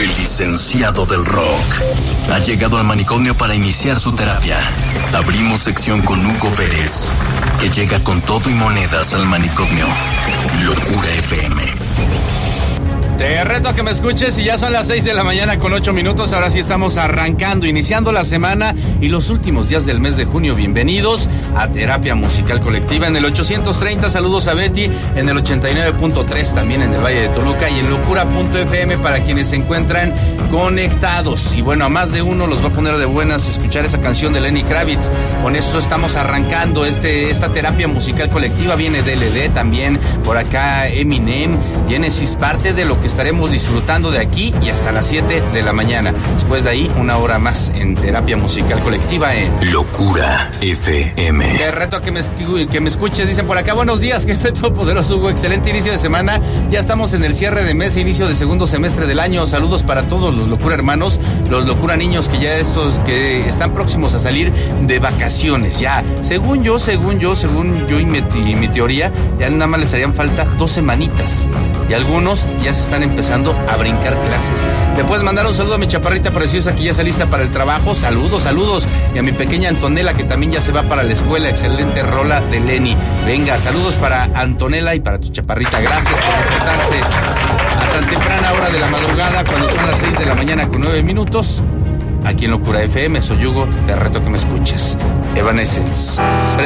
El licenciado del rock ha llegado al manicomio para iniciar su terapia. Abrimos sección con Hugo Pérez, que llega con todo y monedas al manicomio. Locura FM. Te reto a que me escuches y ya son las 6 de la mañana con 8 minutos. Ahora sí estamos arrancando, iniciando la semana y los últimos días del mes de junio. Bienvenidos a Terapia Musical Colectiva en el 830. Saludos a Betty en el 89.3, también en el Valle de Toluca y en locura.fm para quienes se encuentran conectados. Y bueno, a más de uno los va a poner de buenas escuchar esa canción de Lenny Kravitz. Con esto estamos arrancando esta Terapia Musical Colectiva. Viene DLD también, por acá Eminem, Genesis, parte de lo que estaremos disfrutando de aquí y hasta las 7 de la mañana. Después de ahí, una hora más en Terapia Musical Colectiva en Locura FM. Te reto a que me escuches. Dicen por acá, buenos días, jefe todopoderoso Hugo. Excelente inicio de semana. Ya estamos en el cierre de mes e inicio de segundo semestre del año. Saludos para todos los Locura hermanos, los Locura niños, que ya que están próximos a salir de vacaciones. Ya, según yo y mi teoría, ya nada más les harían falta 2 semanitas. Y algunos ya se están empezando a brincar clases. Le puedes mandar un saludo a mi chaparrita preciosa que ya está lista para el trabajo. Saludos. Y a mi pequeña Antonella, que también ya se va para la escuela. Excelente rola de Lenny. Venga, saludos para Antonella y para tu chaparrita. Gracias por despertarse a tan temprana hora de la madrugada, cuando son las 6 de la mañana con 9 minutos. Aquí en Locura FM, soy Hugo, te reto que me escuches. Evanescence.